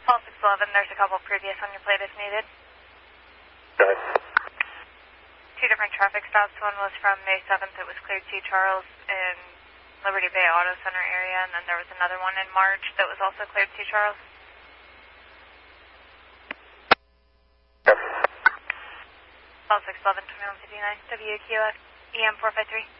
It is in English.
Call 611, there's a couple previous on your plate if needed. Okay. Two different traffic stops. One was from May 7th. It was cleared to Charles in Liberty Bay Auto Center area, and then there was another one in March that was also cleared to Charles. Yep. Call 611, 2159, WQF, EM 453.